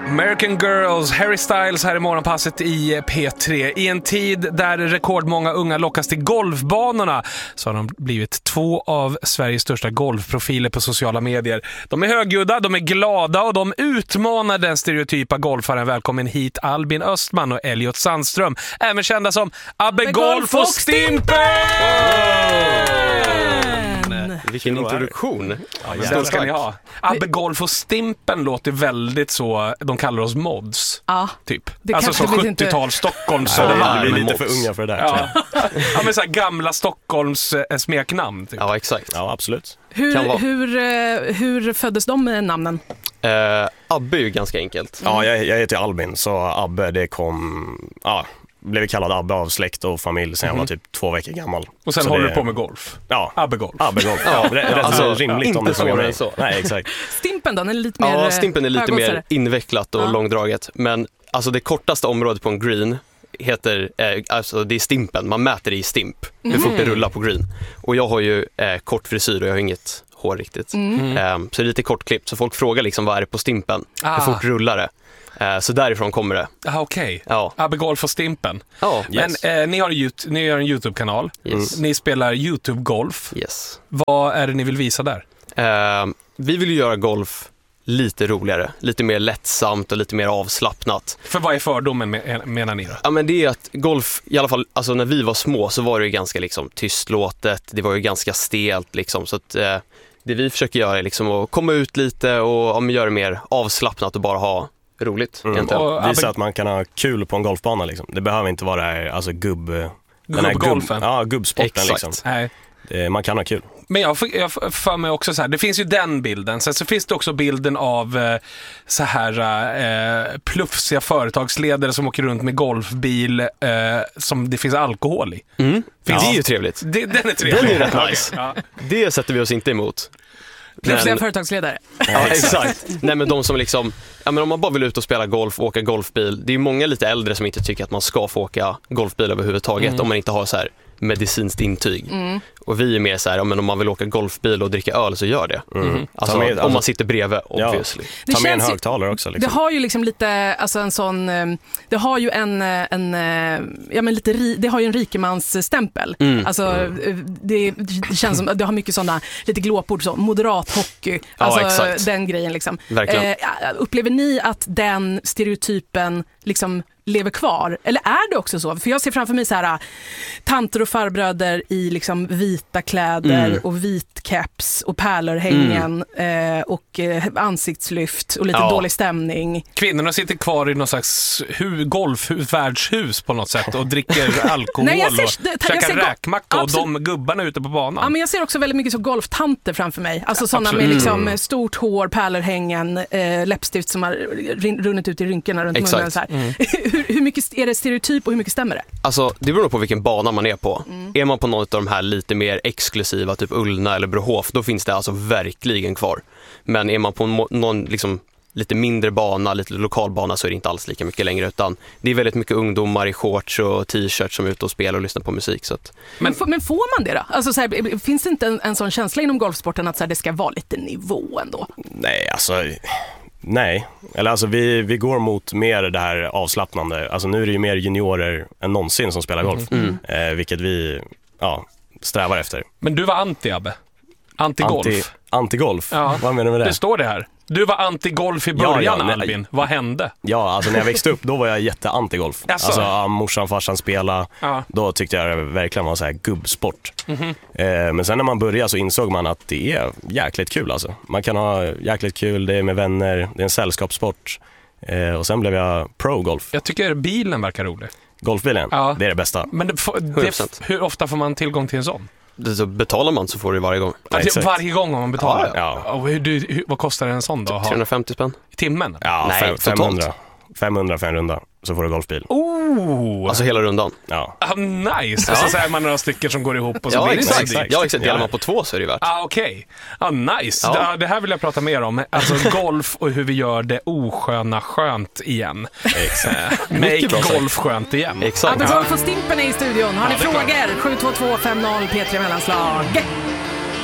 American Girls, Harry Styles här i morgonpasset i P3. I en tid där rekordmånga unga lockas till golfbanorna så har de blivit 2 av Sveriges största golfprofiler på sociala medier. De är högljudda, de är glada och de utmanar den stereotypa golfaren. Välkommen hit Albin Östman och Elliot Sandström, även kända som Abbe Golf och Stimpen! Vilken introduktion. Den ska ni ha. Abbe Golf och Stimpen låter väldigt så, de kallar oss mods. Ja. Typ. Det alltså så 70-tal Stockholms. Ja, vi är lite för unga för det där. Ja, men så här gamla Stockholms smeknamn typ. Ja, exakt. Ja, absolut. Hur föddes de med namnen? Abbe är ju ganska enkelt. Ja, jag heter Albin, så Abbe, det kom... Ja, blev kallad Abbe av släkt och familj sen jag var typ 2 veckor gammal. Och sen så håller det... du på med golf. Ja. Abbe Golf. Abbe Golf. Ja, rätt alltså, rimligt om det frågar mig. så. Nej, exakt. Stimpen då? Den är lite mer Stimpen är lite mer invecklat och långdraget. Men alltså det kortaste området på en green heter, alltså det är stimpen. Man mäter det i stimp. Hur fort det rullar på green. Och jag har ju kort frisyr och jag har inget hår riktigt. Så det är lite kortklippt. Så folk frågar liksom, vad är det på stimpen? Hur fort rullar det? Så därifrån kommer det. Okej. Ja. Abbe Golf och Stimpen. Ja. Men ni har en YouTube-kanal. Yes. Ni spelar YouTube-golf. Yes. Vad är det ni vill visa där? Vi vill ju göra golf lite roligare, lite mer lättsamt och lite mer avslappnat. För vad är fördomen menar ni då? Ja, men det är att golf, i alla fall alltså när vi var små så var det ju ganska liksom tystlåtet, det var ju ganska stelt liksom, så att det vi försöker göra är liksom att komma ut lite och göra det mer avslappnat och bara ha roligt. Visa att man kan ha kul på en golfbana liksom. Det behöver inte vara här, alltså gubbgolfen. Gubbsporten. Exakt. Liksom. Nej. Man kan ha kul. Men jag för mig också så här, det finns ju den bilden. Sen så finns det också bilden av så här plufsiga företagsledare som åker runt med golfbil som det finns alkohol i. Det är ju trevligt. Den är trevlig. Den är ju rätt nice. Ja. Det sätter vi oss inte emot. Plötsliga företagsledare. Ja, exakt. Nej, men de som liksom, ja, men om man bara vill ut och spela golf och åka golfbil, det är ju många lite äldre som inte tycker att man ska få åka golfbil överhuvudtaget om man inte har så här medicinskt intyg. Och vi är mer så här, men om man vill åka golfbil och dricka öl så gör det. Alltså, om man sitter bredvid, obviously. Ja. Ta med en högtalare också. Liksom. Det har ju liksom lite, alltså en sån, det har ju det har ju en rikemansstämpel. Alltså det känns som, det har mycket sådana lite glåpord som moderat hockey, alltså den grejen liksom. Upplever ni att den stereotypen liksom lever kvar? Eller är det också så? För jag ser framför mig så här tanter och farbröder i liksom vita kläder och vit caps och pärlörhängen och ansiktslyft och lite dålig stämning. Kvinnorna sitter kvar i någon slags golfvärdshus på något sätt och dricker alkohol och käkar räkmacka och de gubbarna ute på banan. Ja, men jag ser också väldigt mycket så golftanter framför mig. Alltså sådana med liksom stort hår, pärlörhängen, läppstift som har runnit ut i rynkorna runt munnen. Så här. Hur mycket är det stereotyp och hur mycket stämmer det? Alltså, det beror på vilken bana man är på. Är man på någon av de här lite mer exklusiva, typ Ullna eller Brohof, då finns det alltså verkligen kvar. Men är man på någon liksom lite mindre bana, lite lokal bana, så är det inte alls lika mycket längre, utan det är väldigt mycket ungdomar i shorts och t-shirts som är ute och spelar och lyssnar på musik. Så att... men får man det då? Alltså, så här, finns det inte en sån känsla inom golfsporten att så här, det ska vara lite nivå ändå? Nej, eller alltså vi går mot mer det här avslappnande. Alltså nu är det ju mer juniorer än någonsin som spelar golf, vilket vi strävar efter. Men du var anti-Abbe? Anti-golf? Anti-golf? Ja. Vad menar du med det? Det står det här. Du var anti-golf i början, Albin. Vad hände? Ja, alltså när jag växte upp, då var jag jätte-anti-golf. Alltså morsan, farsan spela, då tyckte jag det verkligen var så här gubbsport. Men sen när man började så insåg man att det är jäkligt kul alltså. Man kan ha jäkligt kul, det är med vänner, det är en sällskapssport. Och sen blev jag pro-golf. Jag tycker bilen verkar rolig. Golfbilen, det är det bästa. Men hur ofta får man tillgång till en sån? Så betalar man så får du varje gång. Varje gång om man betalar? Ja. Och vad kostar en sån då? 350 spänn. I timmen? Ja, nej, 500 för en runda. Så får du golfbil. Alltså hela rundan. Ja. Nice. Och så är man några stycken som går ihop och så blir det exakt. Ja, exakt. Delar man på 2 så är det värt. Okej. Nice. Det här vill jag prata mer om. Alltså golf och hur vi gör det osköna skönt igen. Exakt. Make golf skönt igen. Exakt. Abbe Golf och Stimpen är i studion. Har ni frågor? 72250 P3 Mellanslag.